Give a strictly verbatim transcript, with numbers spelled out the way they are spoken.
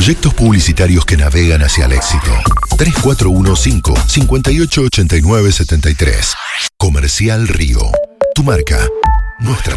Proyectos publicitarios que navegan hacia el éxito. tres cuatro uno cinco, cinco ocho ocho nueve siete tres. Comercial Río. Tu marca. Nuestra